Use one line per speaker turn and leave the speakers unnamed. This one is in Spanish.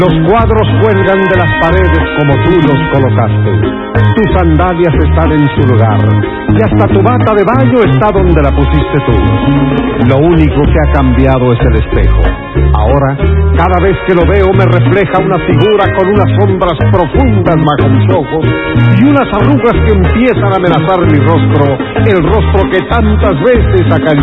Los cuadros cuelgan de las paredes como tú los colocaste. Tus sandalias están en su lugar y hasta tu bata de baño está donde la pusiste tú. Lo único que ha cambiado es el espejo. Ahora, cada vez que lo veo me refleja una figura con unas sombras profundas bajo mis ojos y unas arrugas que empiezan a amenazar mi rostro, el rostro que tantas veces acaricié.